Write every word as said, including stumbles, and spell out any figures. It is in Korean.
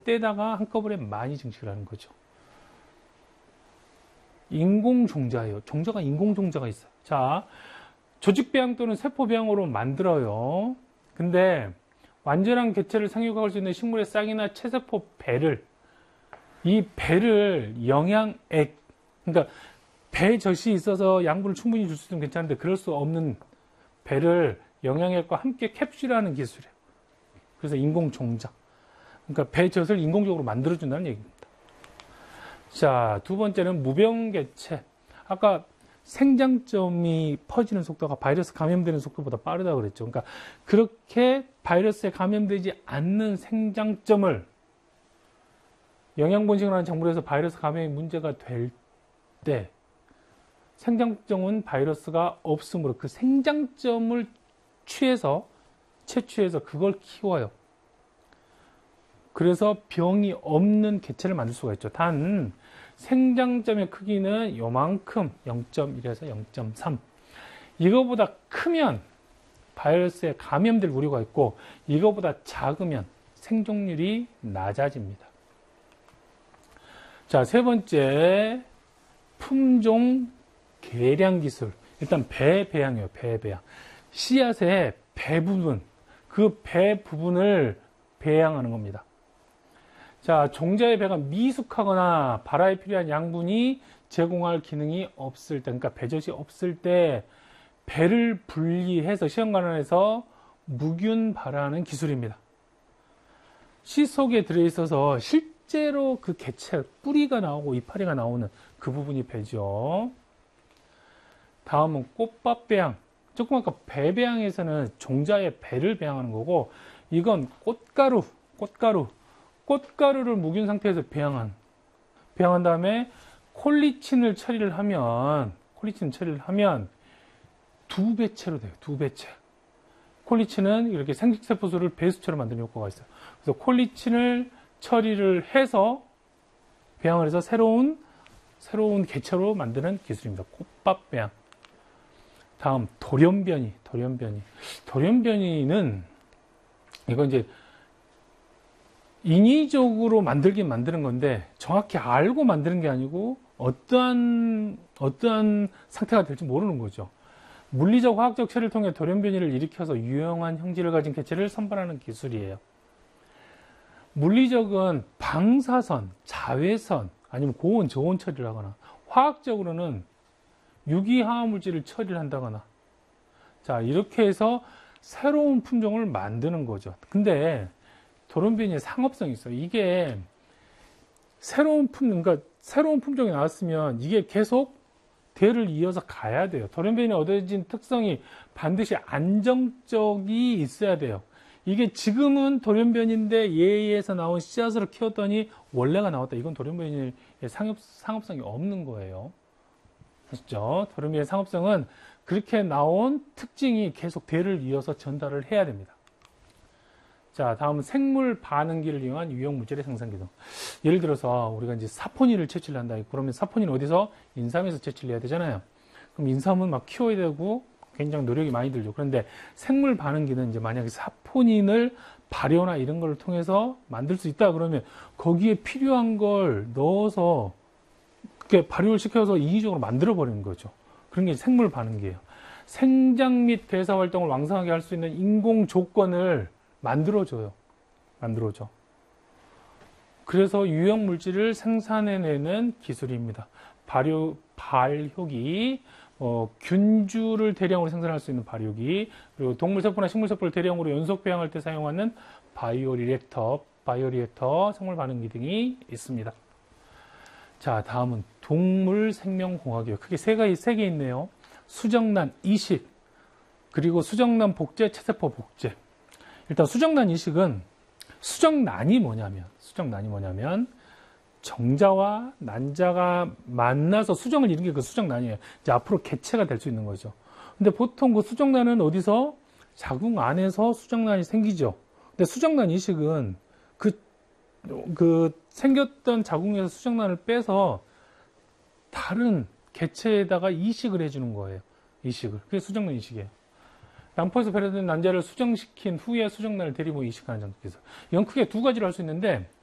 때다가 한꺼번에 많이 증식을 하는 거죠. 인공종자예요. 종자가 인공종자가 있어요. 자, 조직배양 또는 세포배양으로 만들어요. 근데 완전한 개체를 생육할 수 있는 식물의 싹이나 체세포 배를, 이 배를 영양액, 그러니까 배젖이 있어서 양분을 충분히 줄 수 있으면 괜찮은데 그럴 수 없는 배를 영양액과 함께 캡슐하는 기술이에요. 그래서 인공종자. 그러니까 배젖을 인공적으로 만들어준다는 얘기입니다. 자, 두 번째는 무병개체. 아까 생장점이 퍼지는 속도가 바이러스 감염되는 속도보다 빠르다고 그랬죠. 그러니까 그렇게 바이러스에 감염되지 않는 생장점을 영양분식을 하는 작물에서 바이러스 감염이 문제가 될 때 생장점은 바이러스가 없으므로 그 생장점을 취해서 채취해서 그걸 키워요. 그래서 병이 없는 개체를 만들 수가 있죠. 단 생장점의 크기는 요만큼 영 점 일에서 영 점 삼, 이거보다 크면 바이러스에 감염될 우려가 있고 이거보다 작으면 생존율이 낮아집니다. 자, 세 번째 품종 개량 기술. 일단 배 배양이에요. 배 배양. 씨앗의 배 부분, 그 배 부분을 배양하는 겁니다. 자, 종자의 배가 미숙하거나 발화에 필요한 양분이 제공할 기능이 없을 때, 그러니까 배젖이 없을 때 배를 분리해서 시험관원에서 무균 발화하는 기술입니다. 씨 속에 들어있어서 실제로 그 개체, 뿌리가 나오고 이파리가 나오는 그 부분이 배죠. 다음은 꽃밥 배양. 조금 아까 배 배양에서는 종자의 배를 배양하는 거고, 이건 꽃가루, 꽃가루. 꽃가루를 무균 상태에서 배양한, 배양한 다음에 콜리친을 처리를 하면, 콜리친 처리를 하면 두 배체로 돼요. 두 배체. 콜리친은 이렇게 생식세포수를 배수처럼 만드는 효과가 있어요. 그래서 콜리친을 처리를 해서 배양을 해서 새로운, 새로운 개체로 만드는 기술입니다. 꽃밥 배양. 다음, 돌연변이. 돌연변이. 돌연변이는, 이건 이제 인위적으로 만들긴 만드는 건데 정확히 알고 만드는 게 아니고 어떠한 어떠한 상태가 될지 모르는 거죠. 물리적 화학적 처리를 통해 돌연변이를 일으켜서 유용한 형질을 가진 개체를 선발하는 기술이에요. 물리적은 방사선, 자외선 아니면 고온, 저온 처리를 하거나, 화학적으로는 유기화합물질을 처리를 한다거나, 자, 이렇게 해서 새로운 품종을 만드는 거죠. 근데 돌연변이의 상업성이 있어요. 이게 새로운 품, 그러니까 새로운 품종이 나왔으면 이게 계속 대를 이어서 가야 돼요. 돌연변이에 얻어진 특성이 반드시 안정적이 있어야 돼요. 이게 지금은 돌연변이인데 얘에서 나온 씨앗으로 키웠더니 원래가 나왔다. 이건 돌연변이의 상업, 상업성이 없는 거예요. 아시죠? 돌연변이의 상업성은 그렇게 나온 특징이 계속 대를 이어서 전달을 해야 됩니다. 자, 다음은 생물 반응기를 이용한 유형 물질의 생산 기능. 예를 들어서 우리가 이제 사포닌을 채취를 한다. 그러면 사포닌 어디서? 인삼에서 채취를 해야 되잖아요. 그럼 인삼은 막 키워야 되고 굉장히 노력이 많이 들죠. 그런데 생물 반응기는 이제 만약에 사포닌을 발효나 이런 걸 통해서 만들 수 있다 그러면 거기에 필요한 걸 넣어서 그렇게 발효를 시켜서 인위적으로 만들어 버리는 거죠. 그런 게 생물 반응기예요. 생장 및 대사 활동을 왕성하게 할 수 있는 인공 조건을 만들어줘요. 만들어줘. 그래서 유형 물질을 생산해내는 기술입니다. 발효, 발효기, 어, 균주를 대량으로 생산할 수 있는 발효기, 그리고 동물세포나 식물세포를 대량으로 연속 배양할 때 사용하는 바이오리액터, 바이오리액터, 생물 반응기 등이 있습니다. 자, 다음은 동물 생명공학이에요. 크게 세 가지, 세 개 있네요. 수정란 이식, 그리고 수정란 복제, 체세포 복제. 일단 수정란 이식은, 수정란이 뭐냐면, 수정란이 뭐냐면, 정자와 난자가 만나서 수정을 이룬 게 그 수정란이에요. 이제 앞으로 개체가 될 수 있는 거죠. 근데 보통 그 수정란은 어디서? 자궁 안에서 수정란이 생기죠. 근데 수정란 이식은 그, 그 생겼던 자궁에서 수정란을 빼서 다른 개체에다가 이식을 해주는 거예요. 이식을. 그게 수정란 이식이에요. 양포에서 배려된 난자를 수정시킨 후에 수정란을 데리고 이식하는 기술. 이건 크게 두 가지로 할 수 있는데,